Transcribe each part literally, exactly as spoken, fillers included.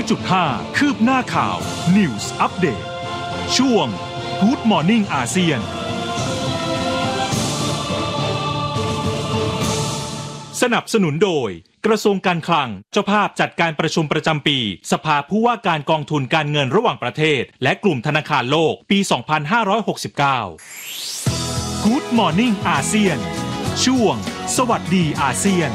จุดห้า คืบหน้าข่าว News Update ช่วง Good Morning อาเซียนสนับสนุนโดยกระทรวงการคลังเจ้าภาพจัดการประชุมประจำปีสภาผู้ว่าการกองทุนการเงินระหว่างประเทศและกลุ่มธนาคารโลกปี สองพันห้าร้อยหกสิบเก้า Good Morning อาเซียนช่วงสวัสดีอาเซียน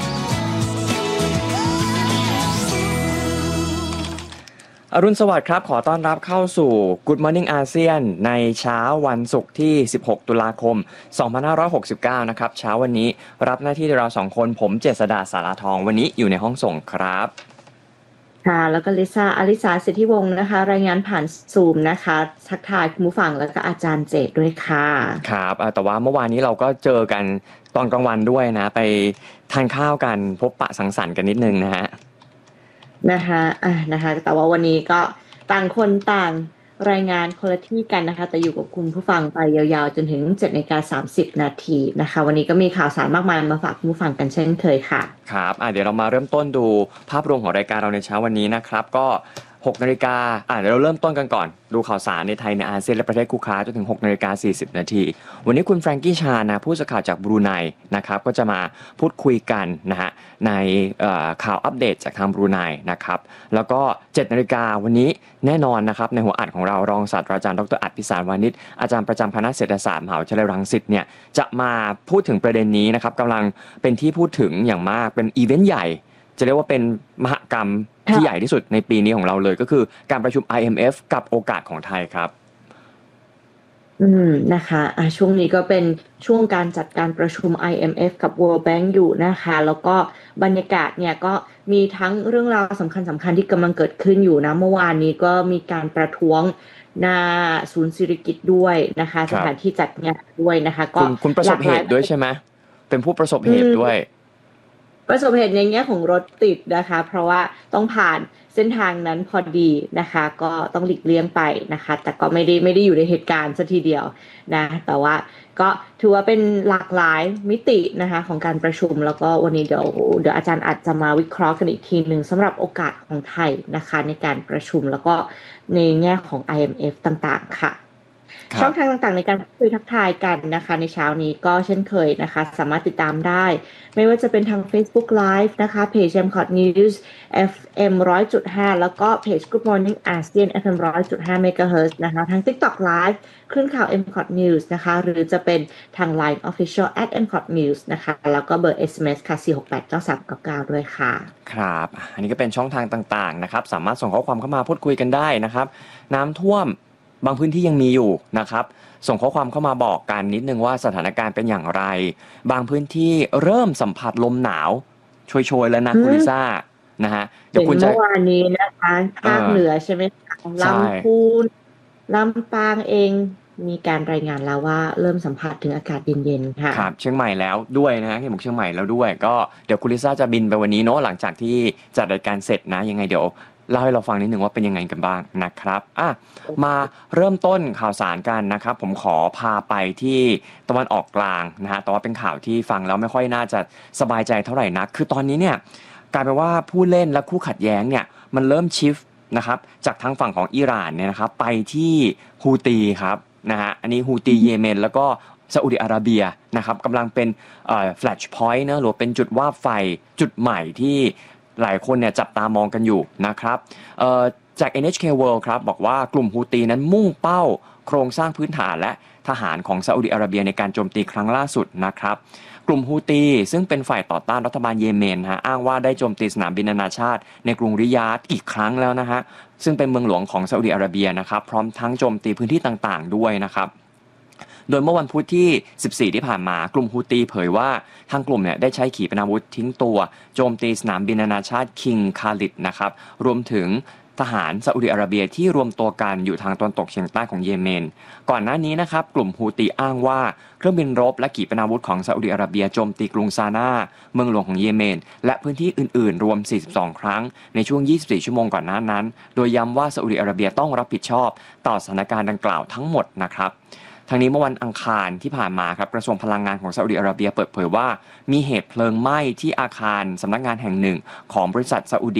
อรุณสวัสดิ์ครับขอต้อนรับเข้าสู่ Good Morning อาเซียนในเช้าวันศุกร์ที่สิบหกตุลาคมสองพันห้าร้อยหกสิบเก้านะครับเช้าวันนี้รับหน้าที่เราสองคนผมเจษฎาสาราทองวันนี้อยู่ในห้องส่งครับค่ะแล้วก็ลิซ่าอลิสาสิทธิวงศ์นะคะรายงานผ่านซูมนะคะทักทายคุณผู้ฟังแล้วก็อาจารย์เจตด้วยค่ะครับแต่ว่าเมื่อวานนี้เราก็เจอกันตอนกลางวันด้วยนะไปทานข้าวกันพบปะสังสรรค์กันนิดนึงนะฮะนะคะอ่ะนะคะแต่ว่าวันนี้ก็ต่างคนต่างรายงานคนละที่กันนะคะแต่อยู่กับคุณผู้ฟังไปยาวๆจนถึง เจ็ดนาฬิกาสามสิบนาทีนะคะวันนี้ก็มีข่าวสารมากมายมาฝากคุณผู้ฟังกันเช่นเคยค่ะครับอ่ะเดี๋ยวเรามาเริ่มต้นดูภาพรวมของรายการเราในเช้าวันนี้นะครับก็หกนาฬิกาอ่ะเดี๋ยวเราเริ่มต้นกันก่อนดูข่าวสารในไทยในอาเซียนและประเทศคู่ค้าจนถึงหกนาฬิกาสี่สิบนาทีวันนี้คุณแฟรงกี้ชานะผู้สื่อข่าวจากบรูไนนะครับก็จะมาพูดคุยกันนะฮะในข่าวอัปเดตจากทางบรูไนนะครับแล้วก็เจ็ดนาฬิกาวันนี้แน่นอนนะครับในหัวอัดของเรารองศาสตราจารย์ดรอัฏฐิสารวานิชอาจารย์ประจำคณะเศรษฐศาสตร์มหาวิทยาลัยรังสิตเนี่ยจะมาพูดถึงประเด็นนี้นะครับกำลังเป็นที่พูดถึงอย่างมากเป็นอีเวนต์ใหญ่จะเรียกว่าเป็นมหกรรมที่ใหญ่ที่สุดในปีนี้ของเราเลยก็คือการประชุม ไอ เอ็ม เอฟ กับโอกาสของไทยครับอืมนะคะอ่ะช่วงนี้ก็เป็นช่วงการจัดการประชุม ไอ เอ็ม เอฟ กับ World Bank อยู่นะคะแล้วก็บรรยากาศเนี่ยก็มีทั้งเรื่องราวสำคัญสำคัญที่กำลังเกิดขึ้นอยู่นะเมื่อวานนี้ก็มีการประท้วงหน้าศูนย์สิริกิติ์ด้วยนะคะสถานที่จัดงานด้วยนะคะก็คุณประสบเหตุด้วยใช่ไหมเป็นผู้ประสบเหตุด้วยประสบเหตุในแง่ของรถติดนะคะเพราะว่าต้องผ่านเส้นทางนั้นพอดีนะคะก็ต้องหลีกเลี่ยงไปนะคะแต่ก็ไม่ได้ไม่ได้อยู่ในเหตุการณ์ซะทีเดียวนะแต่ว่าก็ถือว่าเป็นหลากหลายมิตินะคะของการประชุมแล้วก็วันนี้เดี๋ยวเดี๋ยวอาจารย์อาจจะมาวิเคราะห์กันอีกทีนึงสำหรับโอกาสของไทยนะคะในการประชุมแล้วก็ในแง่ของ ไอ เอ็ม เอฟ ต่างๆค่ะช่องทางต่างๆในการคุยทักทายกันนะคะในเช้านี้ก็เช่นเคยนะคะสามารถติดตามได้ไม่ว่าจะเป็นทาง Facebook Live นะคะเพจ เอ็ม คอท News เอฟ เอ็ม หนึ่งร้อยจุดห้า แล้วก็เพจ Good Morning อาเซียน เอฟ เอ็ม หนึ่งร้อยจุดห้า เมกะเฮิรตซ์นะคะทาง TikTok Live คลื่นข่าว เอ็ม คอท News นะคะหรือจะเป็นทาง ไลน์ Official แอท เอ็ม คอท News นะคะแล้วก็เบอร์ เอส เอ็ม เอส ค่ะ สี่ หก แปด เก้า สาม เก้า เก้า ด้วยค่ะครับอันนี้ก็เป็นช่องทางต่างๆนะครับสามารถส่งข้อความเข้ามาพูดคุยกันได้นะครับน้ำท่วมบางพื้นที่ยังมีอยู่นะครับส่งข้อความเข้ามาบอกกันนิดนึงว่าสถานการณ์เป็นอย่างไรบางพื้นที่เริ่มสัมผัสลมหนาวโชยๆแล้วนะคุณลิซ่านะฮะเดี๋ยวคุณจะเมื่อวานนี้นะคะภาคเหนือใช่ไหมลำพูนลำปางเองมีการรายงานแล้วว่าเริ่มสัมผัสถึงอากาศเย็นๆค่ะครับเชียงใหม่แล้วด้วยนะที่ผมเชียงใหม่แล้วด้วยก็เดี๋ยวคุณลิซ่าจะบินไปวันนี้เนาะหลังจากที่จัดรายการเสร็จนะยังไงเดี๋ยวเล่าให้เราฟังนิดนึงว่าเป็นยังไงกันบ้างนะครับอ่ะมาเริ่มต้นข่าวสารกันนะครับผมขอพาไปที่ตะวันออกกลางนะฮะแต่ว่าเป็นข่าวที่ฟังแล้วไม่ค่อยน่าจะสบายใจเท่าไหร่นักคือตอนนี้เนี่ยกลายเป็นว่าผู้เล่นและคู่ขัดแย้งเนี่ยมันเริ่มชิฟต์นะครับจากทางฝั่งของอิหร่านเนี่ยนะครับไปที่ฮูตีครับนะฮะอันนี้ฮูตีเยเมนแล้วก็ซาอุดิอาระเบียนะครับกำลังเป็นเอ่อแฟลชพอยต์นะหรือเป็นจุดวาบไฟจุดใหม่ที่หลายคนเนี่ยจับตามองกันอยู่นะครับเอ่อจาก เอ็น เอช เค World ครับบอกว่ากลุ่มฮูตีนั้นมุ่งเป้าโครงสร้างพื้นฐานและทหารของซาอุดิอาระเบียในการโจมตีครั้งล่าสุดนะครับกลุ่มฮูตีซึ่งเป็นฝ่ายต่อต้านรัฐบาลเยเมนฮะอ้างว่าได้โจมตีสนามบินนานาชาติในกรุงริยาดอีกครั้งแล้วนะฮะซึ่งเป็นเมืองหลวงของซาอุดิอาระเบียนะครับพร้อมทั้งโจมตีพื้นที่ต่างๆด้วยนะครับโดยเมื่อวันพุธที่สิบสี่ที่ผ่านมากลุ่มฮูตีเผยว่าทางกลุ่มเนี่ยได้ใช้ขีปนาวุธทิ้งตัวโจมตีสนามบินนานาชาติคิงคาลิดนะครับรวมถึงทหารซาอุดิอาระเบียที่รวมตัวกันอยู่ทางตะวันตกเฉียงใต้ของเยเมนก่อนหน้านี้นะครับกลุ่มฮูตีอ้างว่าเครื่องบินรบและขีปนาวุธของซาอุดิอาระเบียโจมตีกรุงซานาเมืองหลวงของเยเมนและพื้นที่อื่นๆรวมสี่สิบสองครั้งในช่วงยี่สิบสี่ชั่วโมงก่อนหน้านั้นโดยย้ำว่าซาอุดิอาระเบียต้องรับผิดชอบต่อสถานการณ์ดังกล่าวทั้งหมดนะครับทางนี้เมื่อวันอังคารที่ผ่านมาครับกระทรวงพลังงานของซาอุดิอาระเบียเปิดเผยว่ามีเหตุเพลิงไหม้ที่อาคารสำนักงานแห่งหนึ่งของบริษัทซาอุดิ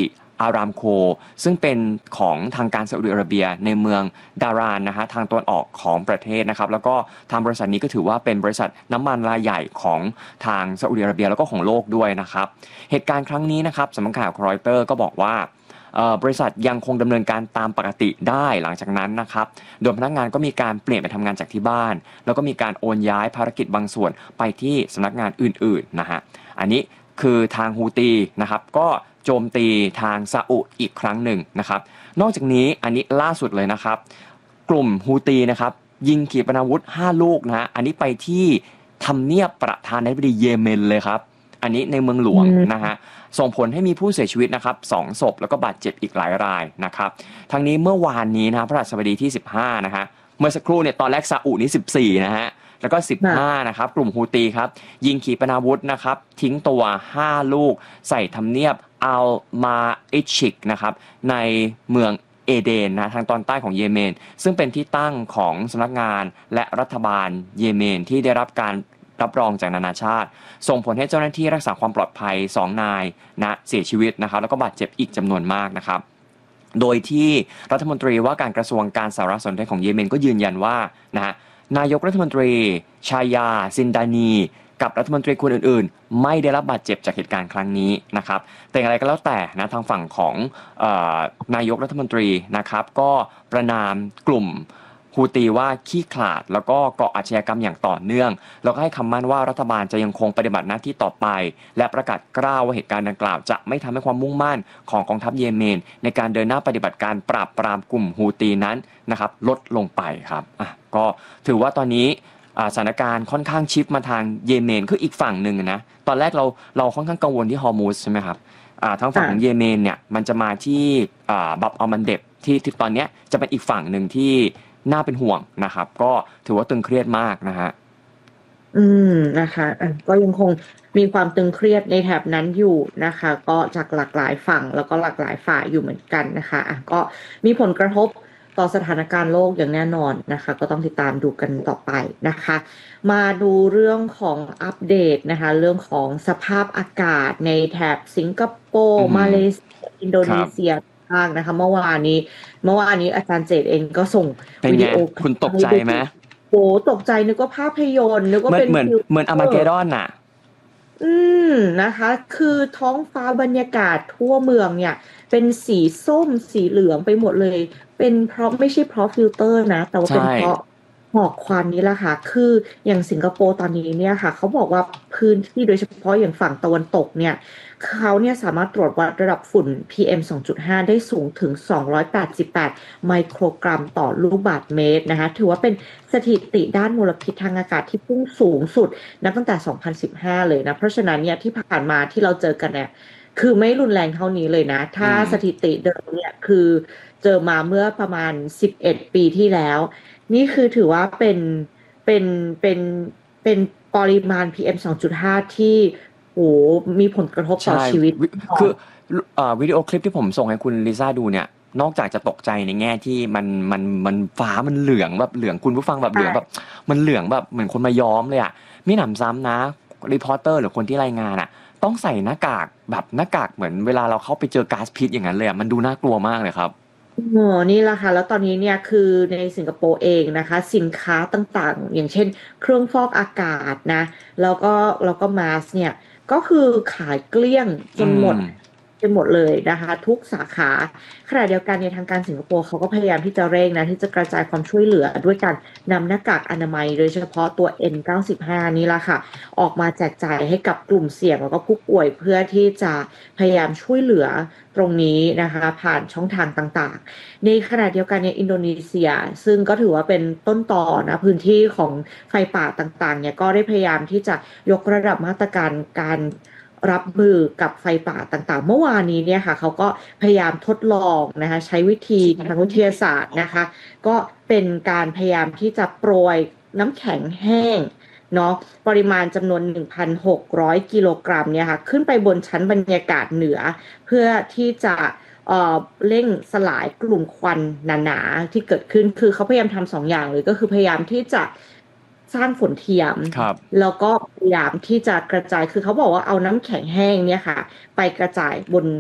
อารามโคซึ่งเป็นของทางการซาอุดิอาระเบียในเมืองดารานนะฮะทางตะวันออกของประเทศนะครับแล้วก็ทางบริษัทนี้ก็ถือว่าเป็นบริษัทน้ำมันรายใหญ่ของทางซาอุดิอาระเบียแล้วก็ของโลกด้วยนะครับเหตุการณ์ครั้งนี้นะครับสำนักข่าวรอยเตอร์ก็บอกว่าบริษัทยังคงดำเนินการตามปกติได้หลังจากนั้นนะครับโดยพนักงานก็มีการเปลี่ยนไปทำงานจากที่บ้านแล้วก็มีการโอนย้ายภารกิจบางส่วนไปที่สำนักงานอื่นๆนะฮะอันนี้คือทางฮูตีนะครับก็โจมตีทางซาอุอีกครั้งหนึ่งนะครับนอกจากนี้อันนี้ล่าสุดเลยนะครับกลุ่มฮูตีนะครับยิงขีปนาวุธห้าลูกนะฮะอันนี้ไปที่ทำเนียบประธานาธิบดีเยเมนเลยครับอันนี้ในเมืองหลวงนะฮะส่งผลให้มีผู้เสียชีวิตนะครับสองศพแล้วก็บาดเจ็บอีกหลายรายนะครับทั้งนี้เมื่อวานนี้นะพระราชบดีที่สิบห้านะฮะเมื่อสักครู่เนี่ยตอนแรกซาอุนี่สิบสี่นะฮะแล้วก็สิบห้านะครับกลุ่มฮูตีครับยิงขีปนาวุธนะครับทิ้งตัวห้าลูกใส่ทำเนียบอัลมาอิชิกนะครับในเมืองเอเดนนะทางตอนใต้ของเยเมนซึ่งเป็นที่ตั้งของสำนักงานและรัฐบาลเยเมนที่ได้รับการรับรองจากนานาชาติส่งผลให้เจ้าหน้าที่รักษาความปลอดภัยสองนายนะเสียชีวิตนะครับแล้วก็บาดเจ็บอีกจำนวนมากนะครับโดยที่รัฐมนตรีว่าการกระทรวงการสารสนเทศของเยเมนก็ยืนยันว่านะฮะนายกรัฐมนตรีชายาซินดานีกับรัฐมนตรีคนอื่นๆไม่ได้รับบาดเจ็บจากเหตุการณ์ครั้งนี้นะครับแต่อย่างไรก็แล้วแต่นะทางฝั่งของเอ่อนายกรัฐมนตรีนะครับก็ประนามกลุ่มฮูตีว่าขี้ขลาดแล้วก็ก่ออาชญากรรมอย่างต่อเนื่องแล้วก็ให้คำมั่นว่ารัฐบาลจะยังคงปฏิบัติหน้าที่ต่อไปและประกาศกล้าวว่าเหตุการณ์ดังกล่าวจะไม่ทำให้ความมุ่งมั่นของกองทัพเยเมนในการเดินหน้าปฏิบัติการปราบปรามกลุ่มฮูตีนั้นนะครับลดลงไปครับอ่ะก็ถือว่าตอนนี้สถานการณ์ค่อนข้างชิฟมาทางเยเมนคืออีกฝั่งหนึ่งนะตอนแรกเราเราค่อนข้างกังวลที่ฮอร์มุซใช่ไหมครับทางฝั่งของเยเมนเนี่ยมันจะมาที่บับอัลมันเดบที่ที่ตอนนี้จะเป็นอีกฝั่งหนึ่งที่น่าเป็นห่วงนะครับก็ถือว่าตึงเครียดมากนะฮะอืมนะคะก็ยังคงมีความตึงเครียดในแถบนั้นอยู่นะคะก็จากหลากหลายฝั่งแล้วก็หลากหลายฝ่ายอยู่เหมือนกันนะคะอ่ะก็มีผลกระทบต่อสถานการณ์โลกอย่างแน่นอนนะคะก็ต้องติดตามดูกันต่อไปนะคะมาดูเรื่องของอัปเดตนะคะเรื่องของสภาพอากาศในแถบสิงคโปร์มาเลเซียอินโดนีเซียบ้างนะคะเมื่อวานนี้เมื่อวานนี้อาจารย์เจตเองก็ส่งวิดีโอคุณตกใจไหมโอ้ตกใจนึกว่าภาพยนตร์นึกว่าเป็นเหมือนเหมือนอาร์มาเกดดอนน่ะอืมนะคะคือท้องฟ้าบรรยากาศทั่วเมืองเนี่ยเป็นสีส้มสีเหลืองไปหมดเลยเป็นเพราะไม่ใช่เพราะฟิลเตอร์นะแต่ว่าเป็นเพราะหมอกควันนี้แหละค่ะคืออย่างสิงคโปร์ตอนนี้เนี่ยค่ะเขาบอกว่าพื้นที่โดยเฉพาะอย่างฝั่งตะวันตกเนี่ยเขาเนี่ยสามารถตรวจวัดระดับฝุ่น พี เอ็ม สองจุดห้า ได้สูงถึงสองร้อยแปดสิบแปดไมโครกรัมต่อลูกบาศก์เมตรนะคะถือว่าเป็นสถิติด้านมลพิษทางอากาศที่พุ่งสูงสุดนับตั้งแต่สองพันสิบห้าเลยนะเพราะฉะนั้นเนี่ยที่ผ่านมาที่เราเจอกันเนี่ยคือไม่รุนแรงเท่านี้เลยนะถ้าสถิติเดิมเนี่ยคือเจอมาเมื่อประมาณสิบเอ็ดปีที่แล้วนี่คือถือว่าเป็นเป็นเป็นเป็นปริมาณ พี เอ็ม สองจุดห้า ที่โอ้มีผลกระทบต่อชีวิตคือวิดีโอคลิปที่ผมส่งให้คุณลิซ่าดูเนี่ยนอกจากจะตกใจในแง่ที่มันมันมันฟ้ามันเหลืองแบบเหลืองคุณผู้ฟังแบบเหลืองแบบมันเหลืองแบบเหมือนคนมาย้อมเลยอ่ะมีหนำซ้ำนะรีพอร์เตอร์หรือคนที่รายงานอ่ะต้องใส่หน้ากากแบบหน้ากากเหมือนเวลาเราเข้าไปเจอก๊าซพิษอย่างนั้นเลยอ่ะมันดูน่ากลัวมากเลยครับโอ้นี่แหละค่ะแล้วตอนนี้เนี่ยคือในสิงคโปร์เองนะคะสินค้าต่างๆอย่างเช่นเครื่องฟอกอากาศนะแล้วก็แล้วก็มาสเนี่ยก็คือขายเกลี้ยงจนหมดจนหมดเลยนะคะทุกสาขาขณะเดียวกันในทางการสิงคโปร์เขาก็พยายามที่จะเร่งนะที่จะกระจายความช่วยเหลือด้วยการนำหน้ากากอนามัยโดยเฉพาะตัว เอ็น เก้าสิบห้า นี่ละค่ะออกมาแจกจ่ายให้กับกลุ่มเสี่ยงแล้วก็ผู้ป่วยเพื่อที่จะพยายามช่วยเหลือตรงนี้นะคะผ่านช่องทางต่างๆในขณะเดียวกันในอินโดนีเซียซึ่งก็ถือว่าเป็นต้นต่อนะพื้นที่ของไฟป่าต่างๆเนี่ยก็ได้พยายามที่จะยกระดับมาตรการการรับมือกับไฟป่าต่างๆเมื่อวานนี้เนี่ยค่ะเขาก็พยายามทดลองนะคะใช้วิธีทางวิทยาศาสตร์นะคะก็เป็นการพยายามที่จะโปรยน้ำแข็งแห้งเนาะปริมาณจำนวน หนึ่งพันหกร้อย กิโลกรัมเนี่ยค่ะขึ้นไปบนชั้นบรรยากาศเหนือเพื่อที่จะเอ่อเร่งสลายกลุ่มควันหนาๆที่เกิดขึ้นคือเขาพยายามทำสองอย่างเลยก็คือพยายามที่จะสร้างฝนเทียมแล้วก็พยายามที่จะกระจายคือเขาบอกว่าเอาน้ำแข็งแห้งเนี่ยค่ะไปกระจายบน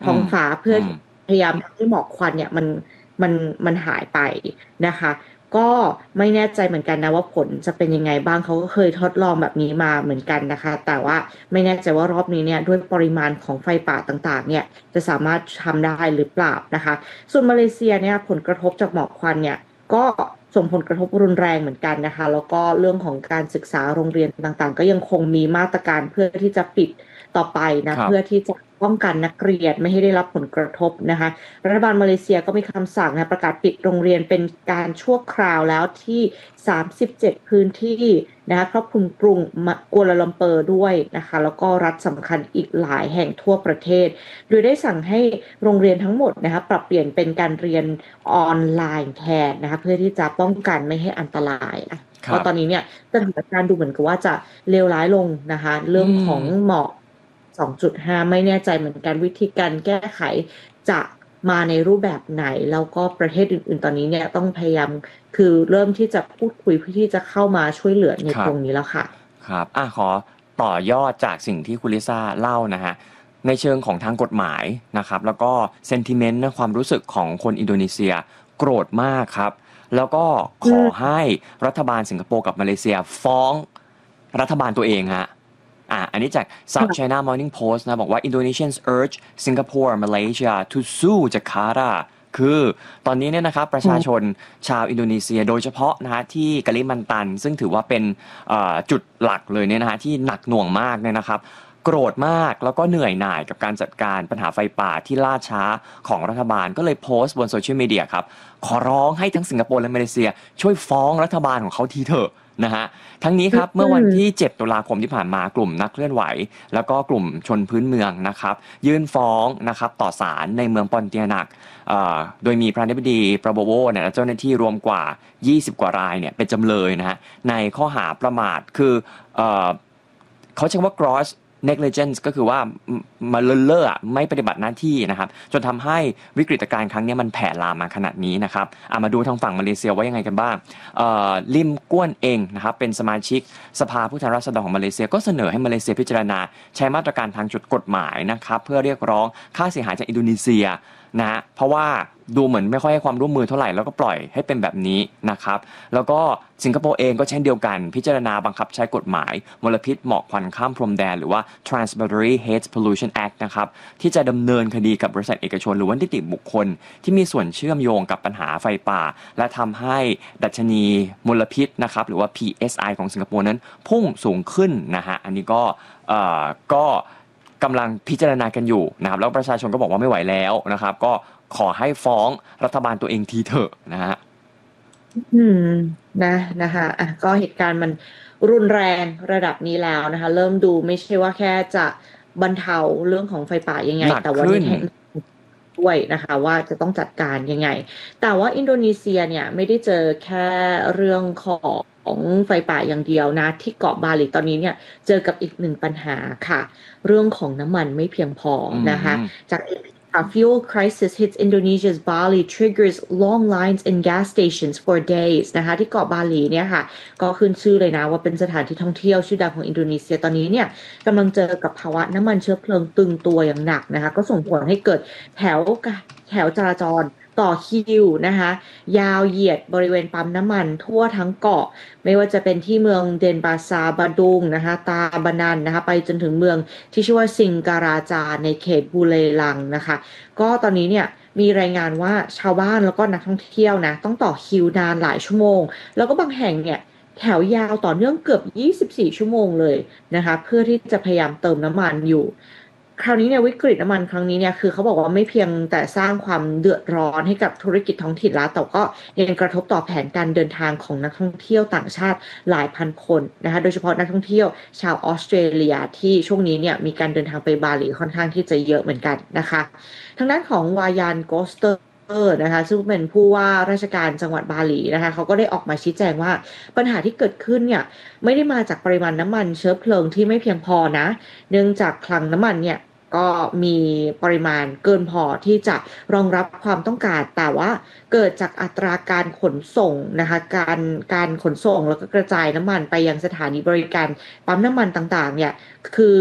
ท้องฟ้าเพื่ออืมพยายามให้หมอกควันเนี่ยมันมันมันหายไปนะคะก็ไม่แน่ใจเหมือนกันนะว่าผลจะเป็นยังไงบ้างเขาก็เคยทดลองแบบนี้มาเหมือนกันนะคะแต่ว่าไม่แน่ใจว่ารอบนี้เนี่ยด้วยปริมาณของไฟป่าต่างๆเนี่ยจะสามารถทำได้หรือเปล่านะคะส่วนมาเลเซียเนี่ยผลกระทบจากหมอกควันเนี่ยก็ส่งผลกระทบรุนแรงเหมือนกันนะคะแล้วก็เรื่องของการศึกษาโรงเรียนต่างๆก็ยังคงมีมาตรการเพื่อที่จะปิดต่อไปนะเพื่อที่จะป้องกันนักเรียนไม่ให้ได้รับผลกระทบนะคะรัฐบาลมาเลเซียก็มีคำสั่งนะประกาศปิดโรงเรียนเป็นการชั่วคราวแล้วที่สามสิบเจ็ดพื้นที่นะคะครอบคลุมกรุงกัวลาลัมเปอร์ด้วยนะคะแล้วก็รัฐสำคัญอีกหลายแห่งทั่วประเทศโดยได้สั่งให้โรงเรียนทั้งหมดนะคะปรับเปลี่ยนเป็นการเรียนออนไลน์แทนนะคะเพื่อที่จะป้องกันไม่ให้อันตรายนะเพราะตอนนี้เนี่ยสถานการณ์ดูเหมือนกับว่าจะเลวร้ายลงนะคะเรื่องของหมอกสองจุดห้า ไม่แน่ใจเหมือนกันวิธีการแก้ไขจะมาในรูปแบบไหนแล้วก็ประเทศอื่นๆตอนนี้เนี่ยต้องพยายามคือเริ่มที่จะพูดคุยเพื่อที่จะเข้ามาช่วยเหลือในตรงนี้แล้วค่ะครับอ่ะขอต่อยอดจากสิ่งที่คุณลิซ่าเล่านะฮะในเชิงของทางกฎหมายนะครับแล้วก็เซนติเมนต์นะความรู้สึกของคนอินโดนีเซียโกรธมากครับแล้วก็ขอให้รัฐบาลสิงคโปร์กับมาเลเซียฟ้องรัฐบาลตัวเองฮะอ่ะอันนี้จาก South China Morning Post นะบอกว่า Indonesians urge Singapore Malaysia to sue Jakarta คือตอนนี้เนี่ยนะครับประชาชนชาวอินโดนีเซียโดยเฉพาะนะฮะที่กะลิมันตันซึ่งถือว่าเป็นจุดหลักเลยเนี่ยนะฮะที่หนักหน่วงมากเนี่ยนะครับโกรธมากแล้วก็เหนื่อยหน่ายกับการจัดการปัญหาไฟป่าที่ล่าช้าของรัฐบาลก็เลยโพสต์บนโซเชียลมีเดียครับขอร้องให้ทั้งสิงคโปร์และมาเลเซียช่วยฟ้องรัฐบาลของเขาทีเถอะนะฮะทั้งนี้ครับเมื่อวันที่เจ็ดตุลาคมที่ผ่านมากลุ่มนักเคลื่อนไหวแล้วก็กลุ่มชนพื้นเมืองนะครับยื่นฟ้องนะครับต่อศาลในเมืองปอนเตียนักโดยมีประธานาธิบดีปราโบโวเนี่ยและเจ้าหน้าที่รวมกว่ายี่สิบกว่ารายเนี่ยเป็นจำเลยนะฮะในข้อหาประมาทคือเอ่อเขาใช้คำว่า gross negligence ก็คือว่ามาเลินเล่อไม่ปฏิบัติหน้าที่นะครับจนทำให้วิกฤตการณ์ครั้งนี้มันแผ่ลามมาขนาดนี้นะครับมาดูทางฝั่งมาเลเซียว่ายังไงกันบ้างลิมก้วนเองนะครับเป็นสมาชิกสภาผู้แทนราษฎรของมาเลเซียก็เสนอให้มาเลเซียพิจารณาใช้มาตรการทางจุดกฎหมายนะครับเพื่อเรียกร้องค่าเสียหายจากอินโดนีเซียนะเพราะว่าดูเหมือนไม่ค่อยให้ความร่วมมือเท่าไหร่แล้วก็ปล่อยให้เป็นแบบนี้นะครับแล้วก็สิงคโปร์เองก็เช่นเดียวกันพิจารณาบังคับใช้กฎหมายมลพิษหมอกควันข้ามพรมแดนหรือว่า Trans-Boundary Hate Pollution Act นะครับที่จะดำเนินคดีกับบริษัทเอกชนหรือว่านิติบุคคลที่มีส่วนเชื่อมโยงกับปัญหาไฟป่าและทำให้ดัชนีมลพิษนะครับหรือว่า พี เอส ไอ ของสิงคโปร์นั้นพุ่งสูงขึ้นนะฮะอันนี้ก็เอ่อก็กำลังพิจารณากันอยู่นะครับแล้วประชาชนก็บอกว่าไม่ไหวแล้วนะครับก็ขอให้ฟ้องรัฐบาลตัวเองทีเถอะนะฮะอืมนะนะคะอ่ะก็เหตุการณ์มันรุนแรงระดับนี้แล้วนะคะเริ่มดูไม่ใช่ว่าแค่จะบรรเทาเรื่องของไฟป่ายังไงแต่ว่านี่ด้วยนะคะว่าจะต้องจัดการยังไงแต่ว่าอินโดนีเซียเนี่ยไม่ได้เจอแค่เรื่องของไฟป่าอย่างเดียวนะที่เกาะบาหลีตอนนี้เนี่ยเจอกับอีกหนึ่งปัญหาค่ะเรื่องของน้ำมันไม่เพียงพอนะคะจาก A fuel crisis hits Indonesia's Bali triggers long lines in gas stations for days นะคะที่เกาะบาหลีเนี่ยค่ะก็ขึ้นชื่อเลยนะว่าเป็นสถานที่ท่องเที่ยวชื่อดังของอินโดนีเซียตอนนี้เนี่ยกำลังเจอกับภาวะน้ำมันเชื้อเพลิงตึงตัวอย่างหนักนะคะก็ส่งผลให้เกิดแถวแถวจราจรต่อคิวนะคะยาวเหยียดบริเวณปั๊มน้ำมันทั่วทั้งเกาะไม่ว่าจะเป็นที่เมืองเดนบาซาบาดุงนะคะตาบานันนะคะไปจนถึงเมืองที่ชื่อว่าซิงการาจาในเขตบูเลลังนะคะก็ตอนนี้เนี่ยมีรายงานว่าชาวบ้านแล้วก็นักท่องเที่ยวนะต้องต่อคิวนานหลายชั่วโมงแล้วก็บางแห่งเนี่ยแถวยาวต่อเนื่องเกือบยี่สิบสี่ชั่วโมงเลยนะคะเพื่อที่จะพยายามเติมน้ำมันอยู่คราวนี้เนี่ยวิกฤตน้ำมันครั้งนี้เนี่ยคือเขาบอกว่าไม่เพียงแต่สร้างความเดือดร้อนให้กับธุรกิจท้องถิ่นแล้วแต่ก็ยังกระทบต่อแผนการเดินทางของนักท่องเที่ยวต่างชาติหลายพันคนนะคะโดยเฉพาะนักท่องเที่ยวชาวออสเตรเลียที่ช่วงนี้เนี่ยมีการเดินทางไปบาหลีค่อนข้างที่จะเยอะเหมือนกันนะคะทางด้านของวายานโกสเตอร์นะคะซึ่งเป็นผู้ว่าราชการจังหวัดบาหลีนะคะเขาก็ได้ออกมาชี้แจงว่าปัญหาที่เกิดขึ้นเนี่ยไม่ได้มาจากปริมาณน้ำมันเชื้อเพลิงที่ไม่เพียงพอนะเนื่องจากคลังน้ำมันเนี่ยก็มีปริมาณเกินพอที่จะรองรับความต้องการแต่ว่าเกิดจากอัตราการขนส่งนะคะการการขนส่งแล้วก็กระจายน้ำมันไปยังสถานีบริการปั๊มน้ำมันต่างๆเนี่ยคือ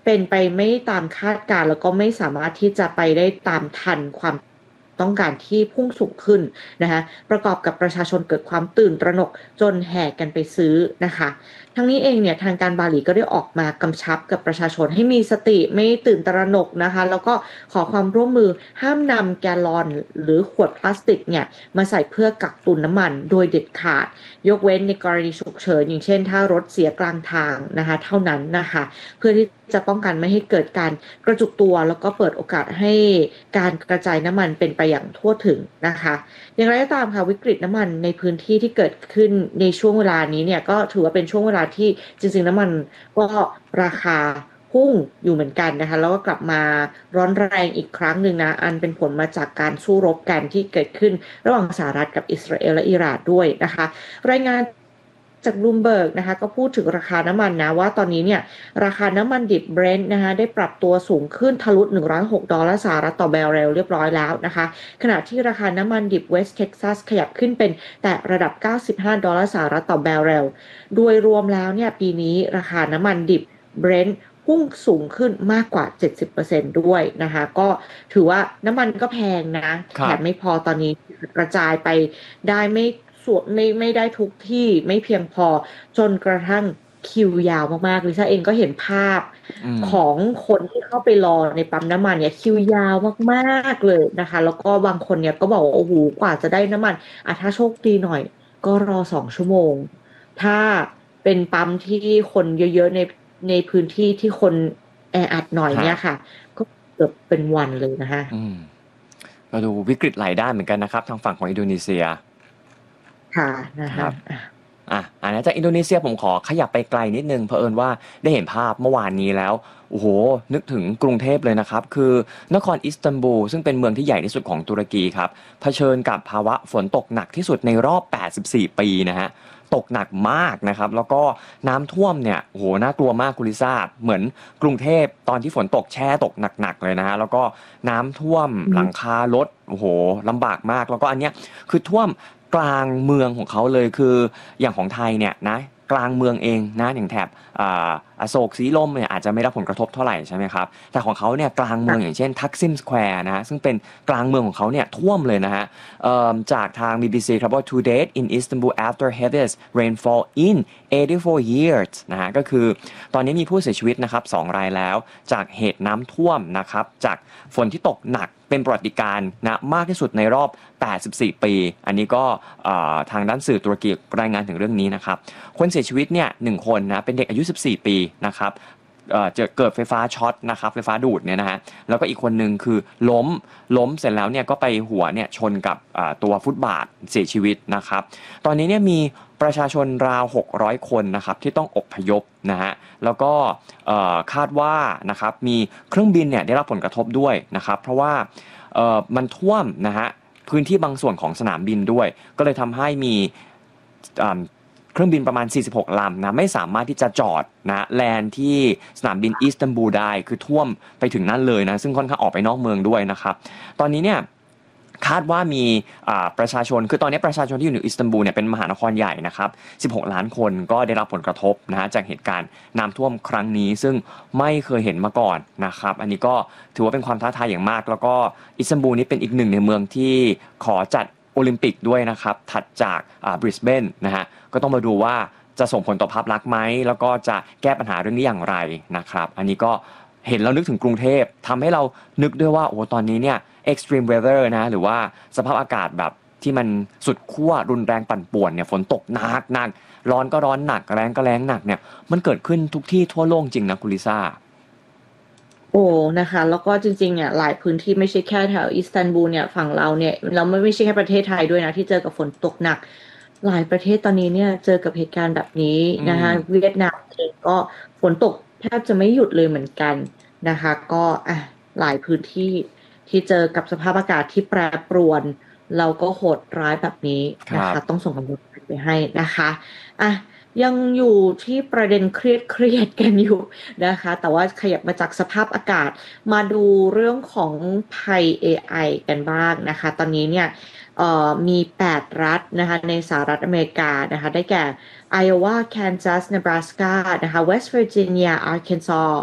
เป็นไปไม่ตามคาดการณ์แล้วก็ไม่สามารถที่จะไปได้ตามทันความต้องการที่พุ่งสูงขึ้นนะคะประกอบกับประชาชนเกิดความตื่นตระหนกจนแห่กันไปซื้อนะคะทั้งนี้เองเนี่ยทางการบาหลีก็ได้ออกมากำชับกับประชาชนให้มีสติไม่ตื่นตระหนกนะคะแล้วก็ขอความร่วมมือห้ามนำแกลลอนหรือขวดพลาสติกเนี่ยมาใส่เพื่อกักตุนน้ำมันโดยเด็ดขาดยกเว้นในกรณีฉุกเฉินอย่างเช่นถ้ารถเสียกลางทางนะคะเท่านั้นนะคะเพื่อที่จะป้องกันไม่ให้เกิดการกระจุกตัวแล้วก็เปิดโอกาสให้การกระจายน้ำมันเป็นไปอย่างทั่วถึงนะคะอย่างไรก็ตามค่ะวิกฤตน้ำมันในพื้นที่ที่เกิดขึ้นในช่วงเวลานี้เนี่ยก็ถือว่าเป็นช่วงเวลาที่จริงๆน้ำมันก็ราคาพุ่งอยู่เหมือนกันนะคะแล้วก็กลับมาร้อนแรงอีกครั้งหนึ่งนะอันเป็นผลมาจากการสู้รบกันที่เกิดขึ้นระหว่างสหรัฐกับอิสราเอลและอิหร่านด้วยนะคะรายงานจากบลูมเบิร์กนะคะก็พูดถึงราคาน้ำมันนะว่าตอนนี้เนี่ยราคาน้ำมันดิบเบรนท์นะคะได้ปรับตัวสูงขึ้นทะลุหนึ่งร้อยหกดอลลาร์สหรัฐต่อแบเรลเรียบร้อยแล้วนะคะขณะที่ราคาน้ำมันดิบเวสต์เท็กซัสขยับขึ้นเป็นแต่ระดับเก้าสิบห้าดอลลาร์สหรัฐต่อแบเรลโดยรวมแล้วเนี่ยปีนี้ราคาน้ำมันดิบเบรนท์พุ่งสูงขึ้นมากกว่า เจ็ดสิบเปอร์เซ็นต์ ด้วยนะคะก็ถือว่าน้ำมันก็แพงนะแถมไม่พอตอนนี้กระจายไปได้ไม่ส่วนไม่ไม่ได้ทุกที่ไม่เพียงพอจนกระทั่งคิวยาวมากๆลิซ่าเองก็เห็นภาพของคนที่เข้าไปรอในปั๊มน้ำมันเนี่ยคิวยาวมากๆเลยนะคะแล้วก็บางคนเนี่ยก็บอกว่าโอ้โหกว่าจะได้น้ำมันอ่ะถ้าโชคดีหน่อยก็รอสองชั่วโมงถ้าเป็นปั๊มที่คนเยอะๆในในพื้นที่ที่คนแออัดหน่อยเนี่ยค่ะก็เกือบเป็นวันเลยนะคะก็ดูวิกฤตหลายด้านเหมือนกันนะครับทางฝั่งของอินโดนีเซียค่ะนะครับอ่ะอันนี้จากอินโดนีเซียผมขอขยับไปไกลนิดนึงเผอิญว่าได้เห็นภาพเมื่อวานนี้แล้วโอ้โหนึกถึงกรุงเทพเลยนะครับคือนครอิสตันบูลซึ่งเป็นเมืองที่ใหญ่ที่สุดของตุรกีครับเผชิญกับภาวะฝนตกหนักที่สุดในรอบแปดสิบสี่ปีนะฮะตกหนักมากนะครับแล้วก็น้ำท่วมเนี่ยโอ้โหน่ากลัวมากคุณลิซ่าเหมือนกรุงเทพตอนที่ฝนตกแช่ตกหนักๆเลยนะฮะแล้วก็น้ำท่วมหลังคารถโอ้โหลำบากมากแล้วก็อันเนี้ยคือท่วมกลางเมืองของเขาเลยคืออย่างของไทยเนี่ยนะกลางเมืองเองนะอย่างแถบอโศกสีลมเนี่ยอาจจะไม่รับผลกระทบเท่าไหร่ใช่ไหมครับแต่ของเขาเนี่ยกลางเมืองอย่างเช่นทักซิมสแควร์นะฮะซึ่งเป็นกลางเมืองของเขาเนี่ยท่วมเลยนะฮะจากทาง บี บี ซี ครับว่า two days in Istanbul after heaviest rainfall in eighty-four years นะฮะก็คือตอนนี้มีผู้เสียชีวิตนะครับสองรายแล้วจากเหตุน้ำท่วมนะครับจากฝนที่ตกหนักเป็นประวัติการณ์นะมากที่สุดในรอบแปดสิบสี่ปีอันนี้ก็ทางด้านสื่อตุรกีรายงานถึงเรื่องนี้นะครับคนเสียชีวิตเนี่ยหนึ่งคนนะเป็นเด็กอายุสิบสี่ปีนะครับเจอเกิดไฟฟ้าช็อตนะครับไฟฟ้าดูดเนี่ยนะฮะแล้วก็อีกคนนึงคือล้มล้มเสร็จแล้วเนี่ยก็ไปหัวเนี่ยชนกับตัวฟุตบาทเสียชีวิตนะครับตอนนี้เนี่ยมีประชาชนราวหกร้อยคนนะครับที่ต้องอพยพนะฮะแล้วก็คาดว่านะครับมีเครื่องบินเนี่ยได้รับผลกระทบด้วยนะครับเพราะว่ามันท่วมนะฮะพื้นที่บางส่วนของสนามบินด้วยก็เลยทำให้มีเครื่องบินประมาณสี่สิบหกลำนะไม่สามารถที่จะจอดนะแลนด์ที่สนามบินอิสตันบูลได้คือท่วมไปถึงนั่นเลยนะซึ่งค่อนข้างออกไปนอกเมืองด้วยนะครับตอนนี้เนี่ยคาดว่ามีประชาชนคือตอนนี้ประชาชนที่อยู่ในอิสตันบูลเนี่ยเป็นมหานครใหญ่นะครับสิบหกล้านคนก็ได้รับผลกระทบนะฮะจากเหตุการณ์น้ำท่วมครั้งนี้ซึ่งไม่เคยเห็นมาก่อนนะครับอันนี้ก็ถือว่าเป็นความท้าทายอย่างมากแล้วก็อิสตันบูลนี้เป็นอีกหนึ่งในเมืองที่ขอจัดโอลิมปิกด้วยนะครับถัดจากบริสเบนนะฮะก็ต้องมาดูว่าจะส่งผลต่อภาพลักษณ์ไหมแล้วก็จะแก้ปัญหาเรื่องนี้อย่างไรนะครับอันนี้ก็เห็นแล้วนึกถึงกรุงเทพทำให้เรานึกด้วยว่าโอ้ตอนนี้เนี่ย extreme weather นะหรือว่าสภาพอากาศแบบที่มันสุดขั้วรุนแรงปั่นป่วนเนี่ยฝนตกหนักหนักร้อนก็ร้อนหนักแรงก็แรงหนักเนี่ยมันเกิดขึ้นทุกที่ทั่วโลกจริงนะคุณลิซ่าโอ้นะคะแล้วก็จริงๆเนี่ยหลายพื้นที่ไม่ใช่แค่แถวอิสตันบูลเนี่ยฝั่งเราเนี่ยเราไม่ไม่ใช่แค่ประเทศไทยด้วยนะที่เจอกับฝนตกหนักหลายประเทศตอนนี้เนี่ยเจอกับเหตุการณ์แบบนี้นะคะเวียดนามเองก็ฝนตกแทบจะไม่หยุดเลยเหมือนกันนะคะก็อ่ะหลายพื้นที่ที่เจอกับสภาพอากาศที่แปรปรวนเราก็โหดร้ายแบบนี้นะคะต้องส่งกำลังใจไปให้นะคะอ่ะยังอยู่ที่ประเด็นเครียดเครียดกันอยู่นะคะแต่ว่าขยับมาจากสภาพอากาศมาดูเรื่องของภัย เอ ไอ กันบ้างนะคะตอนนี้เนี่ยมีแปดรัฐนะคะในสหรัฐอเมริกานะคะได้แก่ Iowa, Kansas, Nebraska นะคะ West Virginia, Arkansas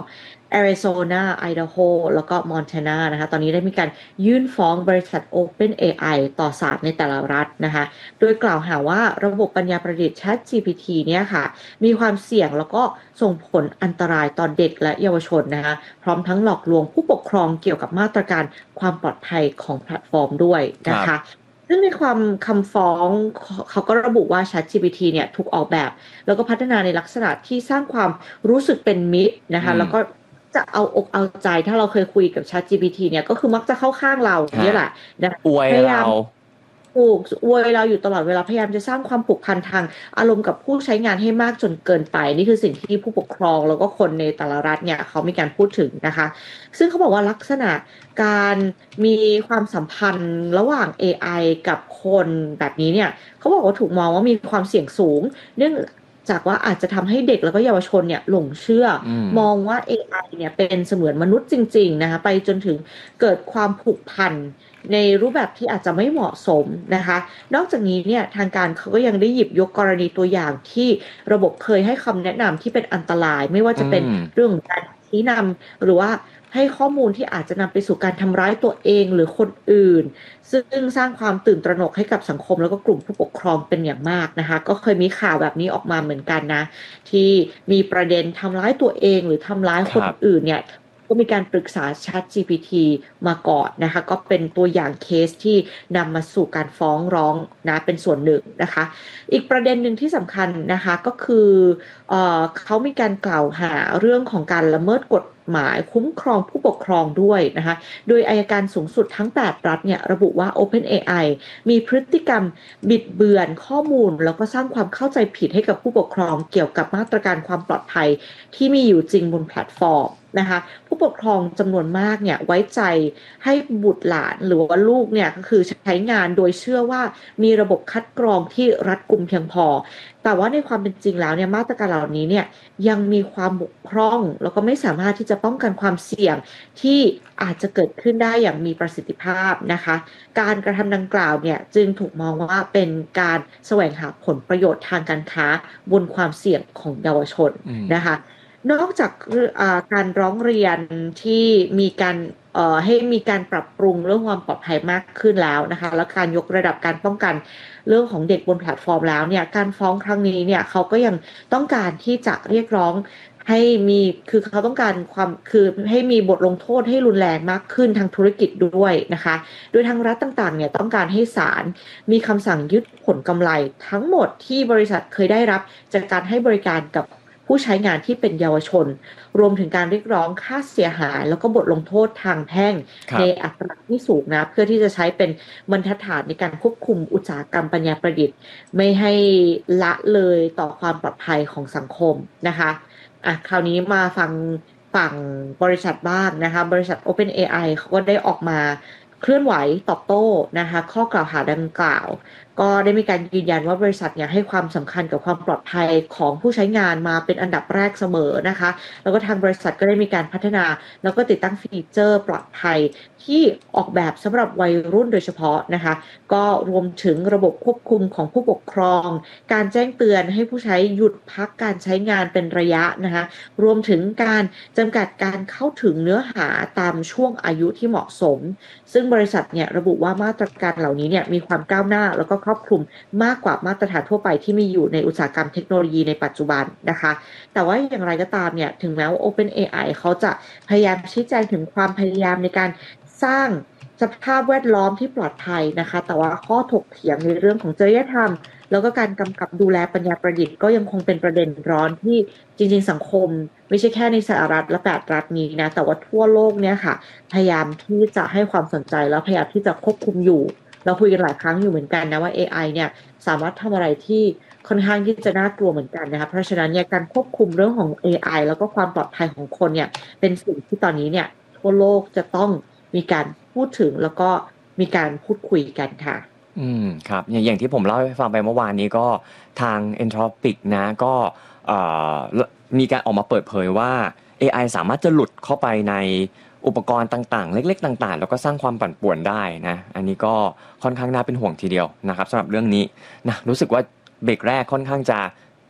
Arizona Idaho แล้วก็ Montana นะคะตอนนี้ได้มีการยื่นฟ้องบริษัท OpenAI ต่อศาลในแต่ละรัฐนะคะโดยกล่าวหาว่าระบบปัญญาประดิษฐ์ ChatGPT เนี่ยค่ะมีความเสี่ยงแล้วก็ส่งผลอันตรายต่อเด็กและเยาวชนนะคะพร้อมทั้งหลอกลวงผู้ปกครองเกี่ยวกับมาตรการความปลอดภัยของแพลตฟอร์มด้วยนะคะซึ่งในความคำฟ้องเขาก็ระบุว่า ChatGPT เนี่ยถูกออกแบบแล้วก็พัฒนาในลักษณะที่สร้างความรู้สึกเป็นมิตรนะคะแล้วก็จะเอาอกเอาใจถ้าเราเคยคุยกับ ChatGPT เนี่ยก็คือมักจะเข้าข้างเราเนี่ยแหละนะอวยเราถูกอวยเราอยู่ตลอดเวลาพยายามจะสร้างความผูกพันทางอารมณ์กับผู้ใช้งานให้มากจนเกินไปนี่คือสิ่งที่ผู้ปกครองแล้วก็คนในแต่ละรัฐเนี่ยเขามีการพูดถึงนะคะซึ่งเขาบอกว่าลักษณะการมีความสัมพันธ์ระหว่าง เอ ไอ กับคนแบบนี้เนี่ยเขาบอกว่าถูกมองว่ามีความเสี่ยงสูงเนื่องจากว่าอาจจะทำให้เด็กแล้วก็เยาวชนเนี่ยหลงเชื่อมองว่า เอ ไอ เนี่ยเป็นเสมือนมนุษย์จริงๆนะคะไปจนถึงเกิดความผูกพันในรูปแบบที่อาจจะไม่เหมาะสมนะคะนอกจากนี้เนี่ยทางการเขาก็ยังได้หยิบยกกรณีตัวอย่างที่ระบบเคยให้คำแนะนำที่เป็นอันตรายไม่ว่าจะเป็นเรื่องการชี้นำหรือว่าให้ข้อมูลที่อาจจะนำไปสู่การทำร้ายตัวเองหรือคนอื่นซึ่งสร้างความตื่นตระหนกให้กับสังคมแล้วก็กลุ่มผู้ปกครองเป็นอย่างมากนะคะก็เคยมีข่าวแบบนี้ออกมาเหมือนกันนะที่มีประเด็นทำร้ายตัวเองหรือทำร้ายคนอื่นเนี่ยก็มีการปรึกษา ChatGPT มาก่อนนะคะก็เป็นตัวอย่างเคสที่นำมาสู่การฟ้องร้องนะเป็นส่วนหนึ่งนะคะอีกประเด็นหนึ่งที่สำคัญนะคะก็คือเอ่อเขามีการกล่าวหาเรื่องของการละเมิดกฎหมายคุ้มครองผู้ปกครองด้วยนะคะโดยอัยการสูงสุดทั้งแปดรัฐเนี่ยระบุว่า OpenAI มีพฤติกรรมบิดเบือนข้อมูลแล้วก็สร้างความเข้าใจผิดให้กับผู้ปกครองเกี่ยวกับมาตรการความปลอดภัยที่มีอยู่จริงบนแพลตฟอร์มนะคะผู้ปกครองจำนวนมากเนี่ยไว้ใจให้บุตรหลานหรือว่าลูกเนี่ยก็คือใช้งานโดยเชื่อว่ามีระบบคัดกรองที่รัดกุมเพียงพอแต่ว่าในความเป็นจริงแล้วเนี่ยมาตรการเหล่านี้เนี่ยยังมีความบกพร่องแล้วก็ไม่สามารถที่จะป้องกันความเสี่ยงที่อาจจะเกิดขึ้นได้อย่างมีประสิทธิภาพนะคะการกระทำดังกล่าวเนี่ยจึงถูกมองว่าเป็นการแสวงหาผลประโยชน์ทางการค้าบนความเสี่ยงของเยาวชนนะคะนอกจากการร้องเรียนที่มีการให้มีการปรับปรุงเรื่องความปลอดภัยมากขึ้นแล้วนะคะแล้วการยกระดับการป้องกันเรื่องของเด็กบนแพลตฟอร์มแล้วเนี่ยการฟ้องครั้งนี้เนี่ยเขาก็ยังต้องการที่จะเรียกร้องให้มีคือเขาต้องการความคือให้มีบทลงโทษให้รุนแรงมากขึ้นทางธุรกิจด้วยนะคะโดยทางรัฐต่างๆเนี่ยต้องการให้ศาลมีคำสั่งยึดผลกำไรทั้งหมดที่บริษัทเคยได้รับจากการให้บริการกับผู้ใช้งานที่เป็นเยาวชนรวมถึงการเรียกร้องค่าเสียหายแล้วก็บทลงโทษทางแพ่งในอัตราที่สูงนะเพื่อที่จะใช้เป็นบรรทัดฐานในการควบคุมอุตสาหกรรมปัญญาประดิษฐ์ไม่ให้ละเลยต่อความปลอดภัยของสังคมนะคะอ่ะคราวนี้มาฟังฝั่งบริษัทบ้างนะคะบริษัท OpenAI เขาก็ได้ออกมาเคลื่อนไหวตอบโต้นะคะข้อกล่าวหาดังกล่าวก็ได้มีการยืนยันว่าบริษัทเนี่ยให้ความสำคัญกับความปลอดภัยของผู้ใช้งานมาเป็นอันดับแรกเสมอนะคะแล้วก็ทางบริษัทก็ได้มีการพัฒนาแล้วก็ติดตั้งฟีเจอร์ปลอดภัยที่ออกแบบสำหรับวัยรุ่นโดยเฉพาะนะคะก็รวมถึงระบบควบคุมของผู้ปกครองการแจ้งเตือนให้ผู้ใช้หยุดพักการใช้งานเป็นระยะนะคะรวมถึงการจำกัดการเข้าถึงเนื้อหาตามช่วงอายุที่เหมาะสมซึ่งบริษัทเนี่ยระบุว่ามาตรการเหล่านี้เนี่ยมีความก้าวหน้าแล้วก็ครอบคลุมมากกว่ามาตรฐานทั่วไปที่มีอยู่ในอุตสาหกรรมเทคโนโลยีในปัจจุบันนะคะแต่ว่าอย่างไรก็ตามเนี่ยถึงแม้ว่า OpenAI เขาจะพยายามชี้แจงถึงความพยายามในการสร้างสภาพแวดล้อมที่ปลอดภัยนะคะแต่ว่าข้อถกเถียงในเรื่องของจริยธรรมแล้วก็การกำกับดูแลปัญญาประดิษฐ์ก็ยังคงเป็นประเด็นร้อนที่จริงๆสังคมไม่ใช่แค่ในสหรัฐและแปดรัฐนี้นะแต่ว่าทั่วโลกเนี่ยค่ะพยายามที่จะให้ความสนใจแล้วพยายามที่จะควบคุมอยู่เราคุยกันหลายครั้งอยู่เหมือนกันนะว่า เอ ไอ เนี่ยสามารถทำอะไรที่ค่อนข้างที่จะน่ากลัวเหมือนกันนะคะเพราะฉะนั้นเนี่ยการควบคุมเรื่องของ เอ ไอ แล้วก็ความปลอดภัยของคนเนี่ยเป็นสิ่งที่ตอนนี้เนี่ยทั่วโลกจะต้องมีการพูดถึงแล้วก็มีการพูดคุยกันค่ะอืมครับอย่างอย่างที่ผมเล่าให้ฟังไปเมื่อวานนี้ก็ทาง Anthropic นะก็เอ่อมีการออกมาเปิดเผยว่า เอ ไอ สามารถจะหลุดเข้าไปในอุปกรณ์ต่างๆเล็กๆต่างๆแล้วก็สร้างความปั่นป่วนได้นะอันนี้ก็ค่อนข้างน่าเป็นห่วงทีเดียวนะครับสำหรับเรื่องนี้นะรู้สึกว่าเบรกแรกค่อนข้างจะ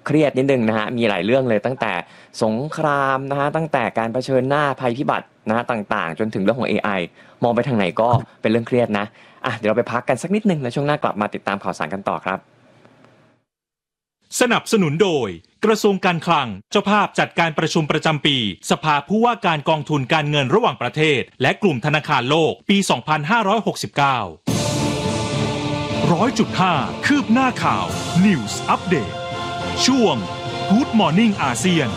เครียดนิดนึงนะฮะมีหลายเรื่องเลยตั้งแต่สงครามนะฮะตั้งแต่การเผชิญหน้าภัยพิบัตินะฮะต่างๆจนถึงเรื่องของ เอ ไอ มองไปทางไหนก็เป็นเรื่องเครียดนะอ่ะเดี๋ยวเราไปพักกันสักนิดนึงแล้วช่วงหน้ากลับมาติดตามข่าวสารกันต่อครับสนับสนุนโดยกระทรวงการคลังเจ้าภาพจัดการประชุมประจำปีสภาผู้ว่าการกองทุนการเงินระหว่างประเทศและกลุ่มธนาคารโลกปี สองพันห้าร้อยหกสิบเก้า ร้อยจุดห้า คืบหน้าข่าว News Update ช่วง Good Morning อาเซียน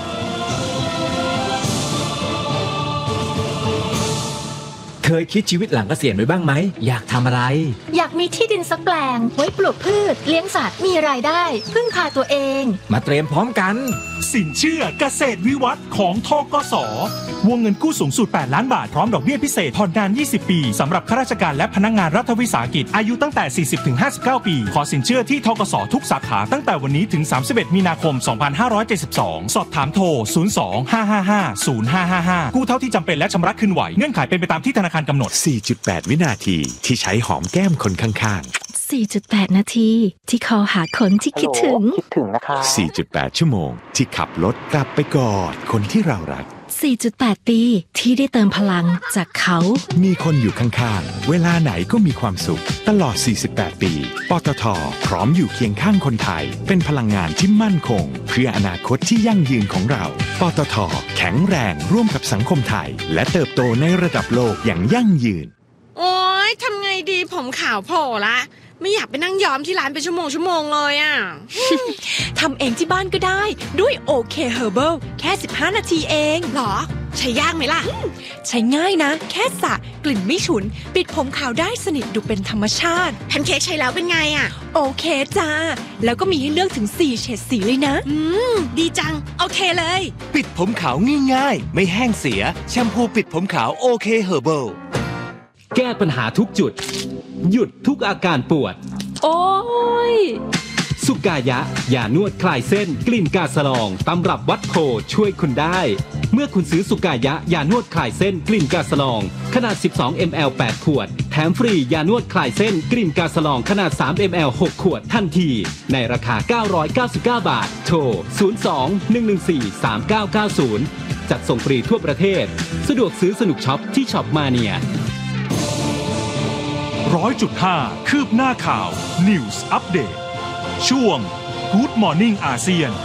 เคยคิดชีวิตหลังเกษียณไว้บ้างไหมอยากทำอะไรอยากมีที่ดินสักแปลงไว้ปลูกพืชเลี้ยงสัตว์มีรายได้พึ่งพาตัวเองมาเตรียมพร้อมกันสินเชื่อเกษตรวิวัฒน์ของธกส.วงเงินกู้สูงสุดแปดล้านบาทพร้อมดอกเบี้ยพิเศษผ่อนนานยี่สิบปีสำหรับข้าราชการและพนักงานรัฐวิสาหกิจอายุตั้งแต่ สี่สิบถึงห้าสิบเก้า ปีขอสินเชื่อที่ธกส.ทุกสาขาตั้งแต่วันนี้ถึงสามสิบเอ็ดมีนาคมสองพันห้าร้อยเจ็ดสิบสองสอบถามโทรศูนย์ สอง ห้า ห้า ห้า ศูนย์ ห้า ห้า ห้ากู้เท่าที่จำเป็นและชำระคืนไหวเงื่อนไขเป็นไปตามที่ธนาคารกำหนดสี่จุดแปด วินาทีที่ใช้หอมแก้มคนข้างๆ สี่จุดแปด นาทีที่คอหาคนที่คิดถึงคิดถึงนะคะสี่จุดแปด ชั่วโมงที่ขับรถกลับไปกอดคนที่เรารักสี่จุดแปด ปีที่ได้เติมพลังจากเขามีคนอยู่ข้างๆเวลาไหนก็มีความสุขตลอดสี่สิบแปดปีปตท.พร้อมอยู่เคียงข้างคนไทยเป็นพลังงานที่มั่นคงเพื่ออนาคตที่ยั่งยืนของเราปตท.แข็งแรงร่วมกับสังคมไทยและเติบโตในระดับโลกอย่างยั่งยืนโอ๊ยทำไงดีผมขาวโผล่ละไม่อยากไปนั่งย้อมที่ร้านเป็นชั่วโมงชั่วโมงเลยอ่ะทำเองที่บ้านก็ได้ด้วยโอเคเฮอร์เบิลแค่สิบห้านาทีเองหรอใช้ยากไหมล่ะใช้ง่ายนะแค่สระกลิ่นไม่ฉุนปิดผมขาวได้สนิทดูเป็นธรรมชาติแพนเค้กใช้แล้วเป็นไงอ่ะโอเคจ้าแล้วก็มีให้เลือกถึงสี่เฉดสีเลยนะอืมดีจังโอเคเลยปิดผมขาวง่ายๆไม่แห้งเสียแชมพูปิดผมขาวโอเคเฮอร์เบิลแก้ปัญหาทุกจุดหยุดทุกอาการปวดโอ้ยสุกายะยานวดคลายเส้นกลิ่นกาสลองตำรับวัดโพช่วยคุณได้เมื่อคุณซื้อสุกายะยานวดคลายเส้นกลิ่นกาสลองขนาด สิบสองมิลลิลิตร แปด ขวดแถมฟรียานวดคลายเส้นกลิ่นกาสลองขนาด สามมิลลิลิตร หก ขวดทันทีในราคาเก้าร้อยเก้าสิบเก้าบาทโทรศูนย์ สอง หนึ่ง หนึ่ง สี่ สาม เก้า เก้า ศูนย์จัดส่งฟรีทั่วประเทศสะดวกซื้อสนุกช็อปที่ช็อปมาเนียร้อยจุดห้า คืบหน้าข่าว News Update ช่วง Good Morning อาเซียน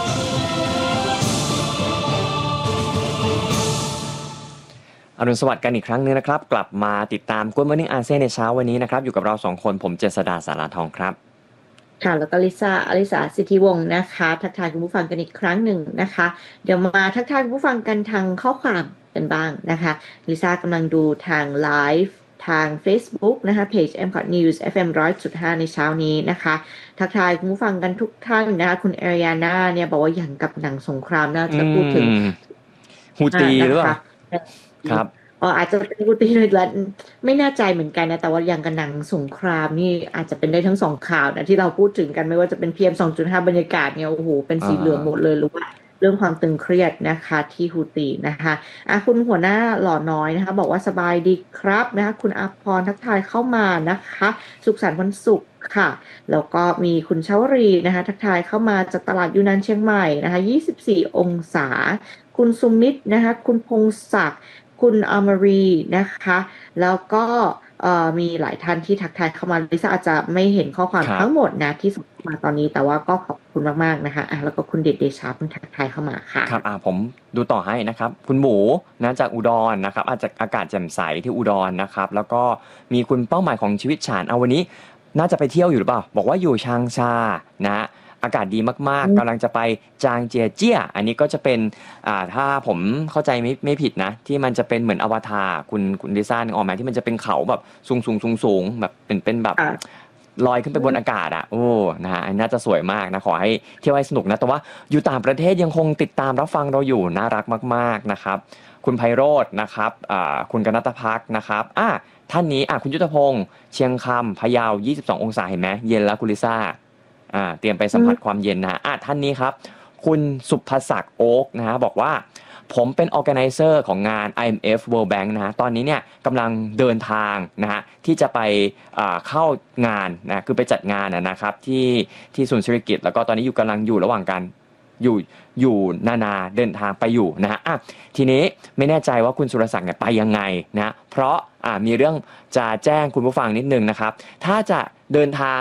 อรุณสวัสดิ์กันอีกครั้งนึงนะครับกลับมาติดตาม Good Morning อาเซียนในเช้าวันนี้นะครับอยู่กับเราสองคนผมเจษฎาสาราทองครับค่ะแล้วก็ลิซ่าอลิสาสิทธิวงศ์นะคะทักทายคุณผู้ฟังกันอีกครั้งหนึ่งนะคะเดี๋ยวมาทักทายคุณผู้ฟังกันทางข้อความกันบ้างนะคะลิซ่ากำลังดูทางไลฟ์ทาง Facebook นะคะเพจ เอ็ม คอท News เอฟ เอ็ม หนึ่งร้อยจุดห้า ในเช้านี้นะคะทักทายคุณผู้ฟังกันทุกท่านนะคะคุณเอริยาน่าเนี่ยบอกว่าอย่างกับหนังสงครามน่าจะพูดถึงฮูตีหรือเปล่าครับอ๋ออาจจะเป็นฮูตีเลยแล้วไม่แน่ใจเหมือนกันนะแต่ว่าอย่างกับหนังสงครามนี่อาจจะเป็นได้ทั้งสองข่าวนะที่เราพูดถึงกันไม่ว่าจะเป็น พี เอ็ม สองจุดห้า บรรยากาศเนี่ยโอ้โหเป็นสีเหลืองหมดเลยหรือว่าเรื่องความตึงเครียดนะคะที่ฮูตีนะคะอ่ะคุณหัวหน้าหล่อน้อยนะคะบอกว่าสบายดีครับนะคะคุณอาภรทักทายเข้ามานะคะสุขสันต์วันศุกร์ค่ะแล้วก็มีคุณชวรีนะคะทักทายเข้ามาจากตลาดยูนานเชียงใหม่นะคะยี่สิบสี่องศาคุณสุมิตรนะคะคุณพงศักดิ์คุณอมรีนะคะแล้วก็มีหลายท่านที่ทักทายเข้ามาลิซ่าอาจจะไม่เห็นข้อความทั้งหมดนะที่ส่งมาตอนนี้แต่ว่าก็ขอบคุณมากๆนะคะอ่ะแล้วก็คุณเดชเดชาเพิ่งทักทายเข้ามาค่ะครับอ่ะผมดูต่อให้นะครับคุณหมูนะจากอุดรนะครับอาจจะอากาศแจ่มใสที่อุดรนะครับแล้วก็มีคุณเป้าหมายของชีวิตฉานเอาวันนี้น่าจะไปเที่ยวอยู่หรือเปล่าบอกว่าอยู่ชางชานะอากาศดีมากๆกำลังจะไปจางเจียเจี้ยอันนี้ก็จะเป็นอ่าถ้าผมเข้าใจไม่ไม่ผิดนะที่มันจะเป็นเหมือนอวตารคุณคุณลิซ่านึกออกไหมที่มันจะเป็นเขาแบบสูงสูงสูงสูงแบบเป็นเป็นแบบลอยขึ้นไปบนอากาศอ่ะโอ้นะฮะน่าจะสวยมากนะขอให้เที่ยวให้สนุกนะแต่ว่าอยู่ต่างประเทศยังคงติดตามรับฟังเราอยู่น่ารักมากๆนะครับคุณไพโรจน์นะครับอ่าคุณกนตภักดิ์นะครับอ่ะท่านนี้อ่ะคุณยุทธพงศ์เชียงคำพะเยายี่สิบสององศาเห็นไหมเย็นแล้วคุณลิซ่าอ่าเตรียมไปสัมผัสความเย็นนะฮะอ่ะท่านนี้ครับคุณสุภศักดิ์โอ๊กนะฮะบอกว่าผมเป็น organizer ของงาน ไอ เอ็ม เอฟ World Bank นะฮะตอนนี้เนี่ยกำลังเดินทางนะฮะที่จะไปเข้างานนะคือไปจัดงานนะครับที่ที่ศูนย์เศรษฐกิจแล้วก็ตอนนี้อยู่กำลังอยู่ระหว่างการอยู่อยู่นานาเดินทางไปอยู่นะฮะอ่ะทีนี้ไม่แน่ใจว่าคุณสุรศักดิ์เนี่ยไปยังไงนะเพราะอ่ะมีเรื่องจะแจ้งคุณผู้ฟังนิดนึงนะครับถ้าจะเดินทาง